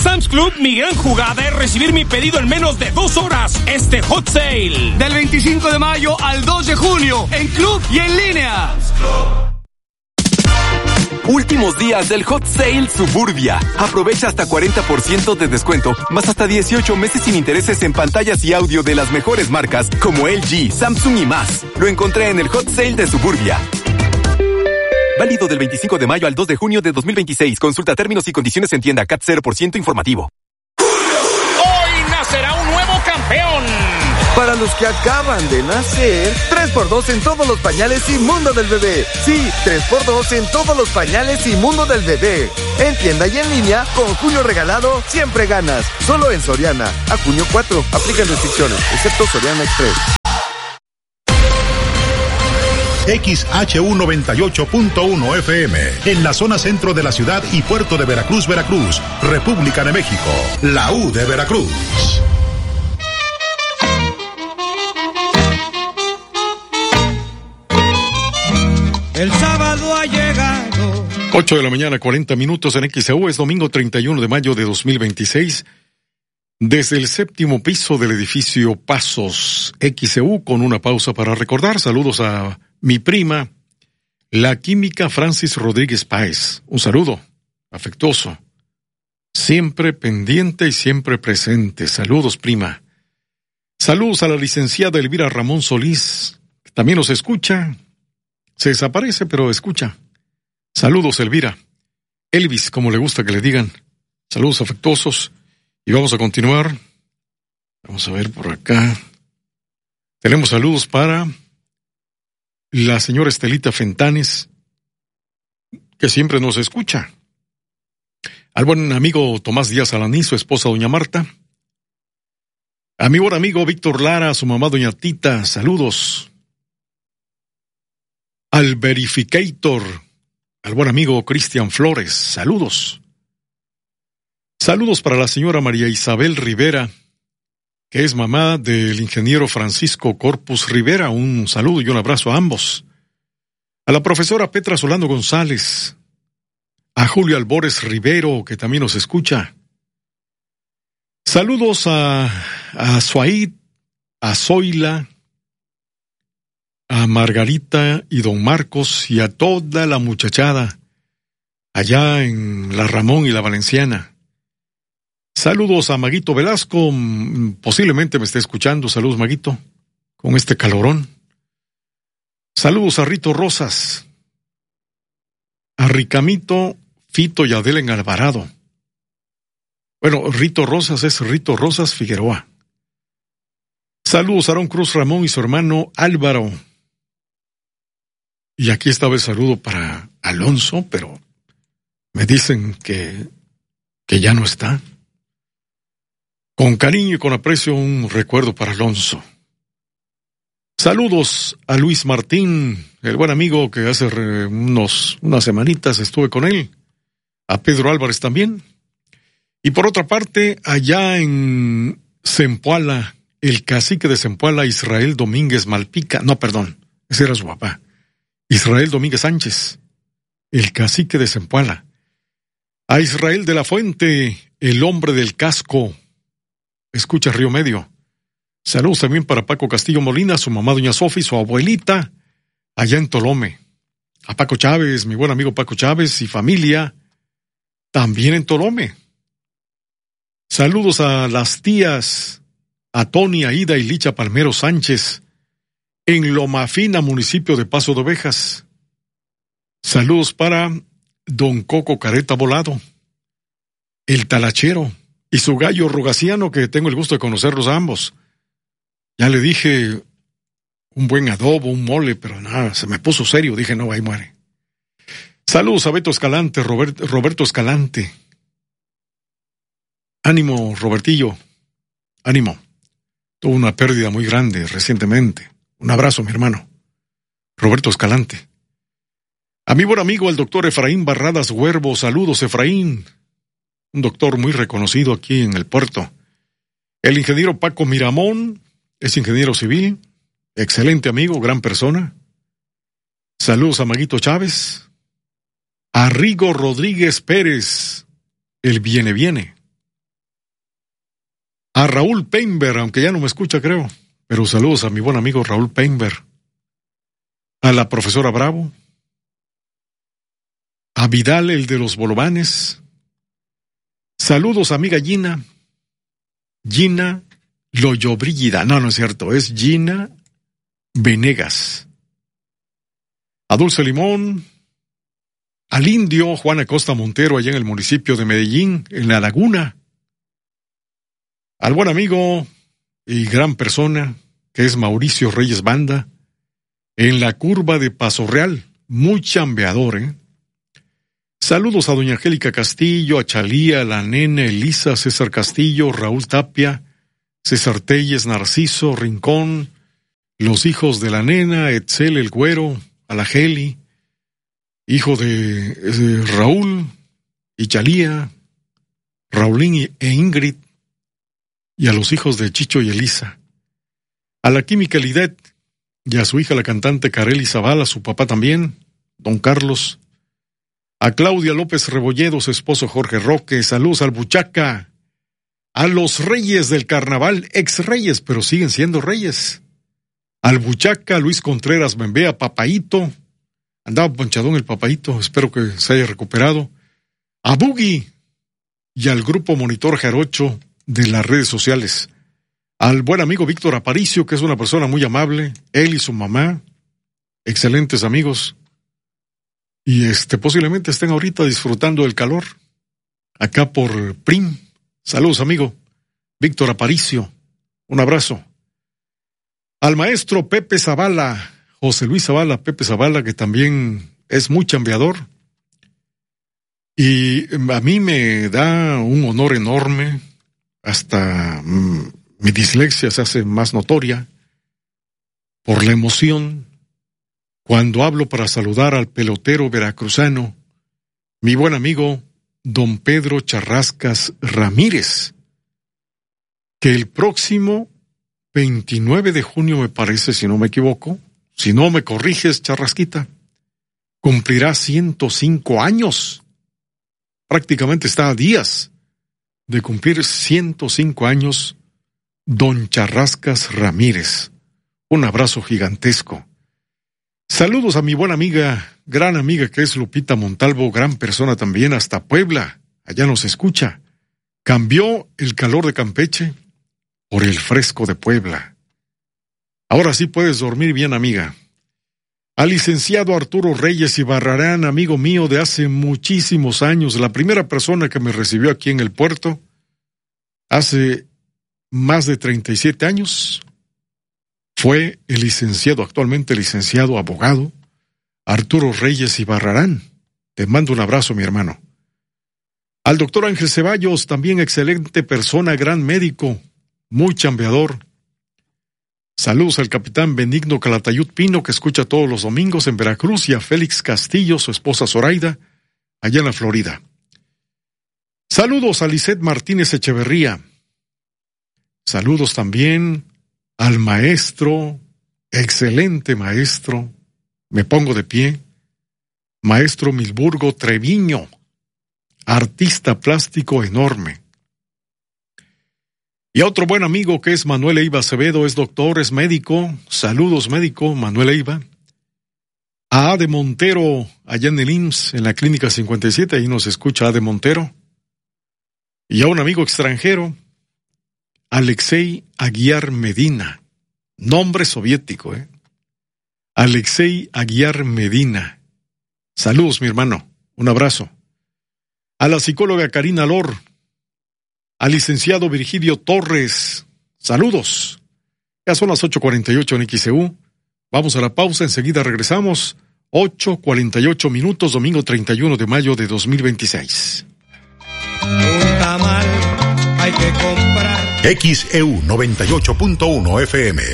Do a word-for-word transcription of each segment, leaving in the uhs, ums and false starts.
Sam's Club, mi gran jugada es recibir mi pedido en menos de dos horas. Este Hot Sale. Del veinticinco de mayo al dos de junio, en club y en línea. Últimos días del Hot Sale Suburbia. Aprovecha hasta cuarenta por ciento de descuento, más hasta dieciocho meses sin intereses en pantallas y audio de las mejores marcas como L G, Samsung y más. Lo encontré en el Hot Sale de Suburbia. Válido del veinticinco de mayo al dos de junio de dos mil veintiséis. Consulta términos y condiciones en tienda. C A T cero por ciento informativo. Hoy nacerá un nuevo campeón. Para los que acaban de nacer, tres por dos en todos los pañales y mundo del bebé. Sí, tres por dos en todos los pañales y mundo del bebé. En tienda y en línea, con Junio regalado, siempre ganas. Solo en Soriana. A junio cuatro. Aplican restricciones, excepto Soriana Express. X H U noventa y ocho punto uno F M, en la zona centro de la ciudad y puerto de Veracruz, Veracruz, República de México. La U de Veracruz. El sábado ha llegado. ocho de la mañana, cuarenta minutos en X E U. Es domingo treinta y uno de mayo de dos mil veintiséis. Desde el séptimo piso del edificio Pasos X E U, con una pausa para recordar. Saludos a mi prima, la química Francis Rodríguez Páez. Un saludo afectuoso. Siempre pendiente y siempre presente. Saludos, prima. Saludos a la licenciada Elvira Ramón Solís, que también nos escucha. Se desaparece, pero escucha. Saludos, Elvira. Elvis, como le gusta que le digan. Saludos afectuosos. Y vamos a continuar. Vamos a ver por acá. Tenemos saludos para la señora Estelita Fentanes, que siempre nos escucha. Al buen amigo Tomás Díaz Alaní, su esposa doña Marta. A mi buen amigo Víctor Lara, a su mamá doña Tita, saludos. Al Verificator, al buen amigo Cristian Flores, saludos. Saludos para la señora María Isabel Rivera, que es mamá del ingeniero Francisco Corpus Rivera. Un saludo y un abrazo a ambos. A la profesora Petra Solano González, a Julio Albores Rivero, que también nos escucha. Saludos a, a Suaid, a Zoila, a Margarita y don Marcos y a toda la muchachada allá en la Ramón y la Valenciana. Saludos a Maguito Velasco, posiblemente me esté escuchando. Saludos, Maguito, con este calorón. Saludos a Rito Rosas, a Ricamito, Fito y Adelen Alvarado. Bueno, Rito Rosas es Rito Rosas Figueroa. Saludos a Aaron Cruz Ramón y su hermano Álvaro. Y aquí estaba el saludo para Alonso, pero me dicen que, que ya no está. Con cariño y con aprecio, un recuerdo para Alonso. Saludos a Luis Martín, el buen amigo que hace unos, unas semanitas estuve con él. A Pedro Álvarez también. Y por otra parte, allá en Zempoala, el cacique de Zempoala, Israel Domínguez Malpica. No, perdón, ese era su papá. Israel Domínguez Sánchez, el cacique de Zempoala. A Israel de la Fuente, el hombre del casco. Escucha Río Medio. Saludos también para Paco Castillo Molina, su mamá doña Sofi, su abuelita, allá en Tolome. A Paco Chávez, mi buen amigo Paco Chávez y familia, también en Tolome. Saludos a las tías, a Tony, Aida y Licha Palmero Sánchez, en Loma Fina, municipio de Paso de Ovejas. Saludos para don Coco Careta Volado, el talachero, y su gallo Rogaciano, que tengo el gusto de conocerlos a ambos. Ya le dije un buen adobo, un mole, pero nada, se me puso serio, dije no, ahí muere. Saludos a Beto Escalante, Robert, Roberto Escalante. Ánimo, Robertillo, ánimo. Tuvo una pérdida muy grande recientemente. Un abrazo, mi hermano. Roberto Escalante. A mi buen amigo, el doctor Efraín Barradas Huervo. Saludos, Efraín. Un doctor muy reconocido aquí en el puerto. El ingeniero Paco Miramón, es ingeniero civil. Excelente amigo, gran persona. Saludos a Maguito Chávez. A Rigo Rodríguez Pérez, el viene viene. A Raúl Peinber, aunque ya no me escucha, creo, pero saludos a mi buen amigo Raúl Peinber. A la profesora Bravo. A Vidal, el de los bolovanes. Saludos, amiga Gina. Gina Loyobrígida. No, no es cierto, es Gina Venegas. A Dulce Limón. Al indio Juan Acosta Montero, allá en el municipio de Medellín, en La Laguna. Al buen amigo y gran persona, que es Mauricio Reyes Banda, en la curva de Paso Real, muy chambeador, ¿eh? Saludos a doña Angélica Castillo, a Chalía, a la nena Elisa, César Castillo, Raúl Tapia, César Telles, Narciso, Rincón, los hijos de la nena, Etzel el Güero, a la Geli, hijo de, de Raúl y Chalía, Raulín e Ingrid, y a los hijos de Chicho y Elisa, a la Química Lidet, y a su hija la cantante Carely Zavala, su papá también, don Carlos, a Claudia López Rebolledo, su esposo Jorge Roque, saludos al Buchaca, a los reyes del carnaval, ex reyes, pero siguen siendo reyes, al Buchaca, Luis Contreras Bembea, Papaíto, andaba ponchadón el Papaíto, espero que se haya recuperado, a Boogie, y al grupo Monitor Jarocho de las redes sociales, al buen amigo Víctor Aparicio, que es una persona muy amable, él y su mamá, excelentes amigos, y este posiblemente estén ahorita disfrutando del calor, acá por Prim. Saludos, amigo Víctor Aparicio, un abrazo. Al maestro Pepe Zavala, José Luis Zavala, Pepe Zavala, que también es muy chambeador, y a mí me da un honor enorme, hasta mmm, mi dislexia se hace más notoria por la emoción cuando hablo para saludar al pelotero veracruzano, mi buen amigo don Pedro Charrascas Ramírez, que el próximo veintinueve de junio, me parece, si no me equivoco, si no me corriges, Charrasquita, cumplirá ciento cinco años. Prácticamente está a días de cumplir ciento cinco años, don Charrascas Ramírez. Un abrazo gigantesco. Saludos a mi buena amiga, gran amiga que es Lupita Montalvo, gran persona también, hasta Puebla, allá nos escucha. Cambió el calor de Campeche por el fresco de Puebla. Ahora sí puedes dormir bien, amiga. Al licenciado Arturo Reyes Ibarrarán, amigo mío de hace muchísimos años, la primera persona que me recibió aquí en el puerto, hace más de treinta y siete años, fue el licenciado, actualmente licenciado abogado, Arturo Reyes Ibarrarán. Te mando un abrazo, mi hermano. Al doctor Ángel Ceballos, también excelente persona, gran médico, muy chambeador. Saludos al capitán Benigno Calatayud Pino, que escucha todos los domingos en Veracruz, y a Félix Castillo, su esposa Zoraida, allá en la Florida. Saludos a Lisette Martínez Echeverría. Saludos también al maestro, excelente maestro, me pongo de pie, maestro Milburgo Treviño, artista plástico enorme. Y a otro buen amigo que es Manuel Eiva Acevedo, es doctor, es médico. Saludos, médico, Manuel Eiva. A Ade Montero, allá en el I M S S, en la Clínica cincuenta y siete, ahí nos escucha Ade Montero. Y a un amigo extranjero, Alexei Aguiar Medina, nombre soviético, ¿eh? Alexei Aguiar Medina. Saludos, mi hermano, un abrazo. A la psicóloga Karina Lor, al licenciado Virgilio Torres, saludos. Ya son las ocho cuarenta y ocho en X C U. Vamos a la pausa, enseguida regresamos. ocho cuarenta y ocho minutos, domingo treinta y uno de mayo de dos mil veintiséis. Un tamal hay que comprar. X E U noventa y ocho punto uno F M.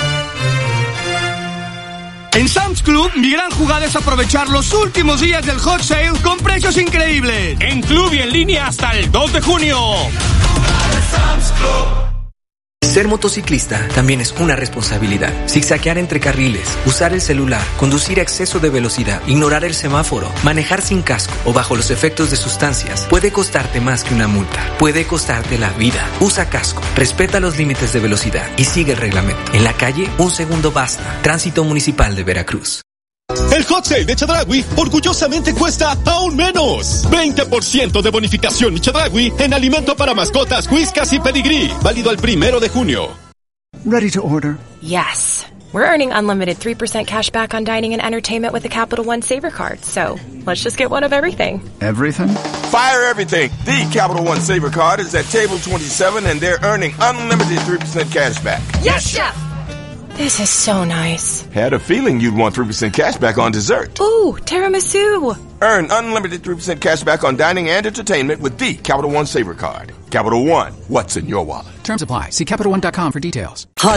En Sam's Club, mi gran jugada es aprovechar los últimos días del Hot Sale con precios increíbles. En club y en línea hasta el dos de junio. Ser motociclista también es una responsabilidad. Zigzaguear entre carriles, usar el celular, conducir a exceso de velocidad, ignorar el semáforo, manejar sin casco o bajo los efectos de sustancias puede costarte más que una multa. Puede costarte la vida. Usa casco, respeta los límites de velocidad y sigue el reglamento. En la calle, un segundo basta. Tránsito Municipal de Veracruz. El Hot Sale de Chedraui orgullosamente cuesta aún menos. veinte por ciento de bonificación Chedraui en alimento para mascotas, whiskas y pedigrí. Válido al primero de junio. Ready to order? Yes. We're earning unlimited three percent cash back on dining and entertainment with the Capital One Saver Card. So let's just get one of everything. Everything? Fire everything. The Capital One Saver Card is at table twenty-seven and they're earning unlimited three percent cash back. Yes, Chef! This is so nice. Had a feeling you'd want three percent cash back on dessert. Ooh, tiramisu. Earn unlimited three percent cash back on dining and entertainment with the Capital One Saver Card. Capital One, what's in your wallet? Terms apply. See Capital One dot com for details.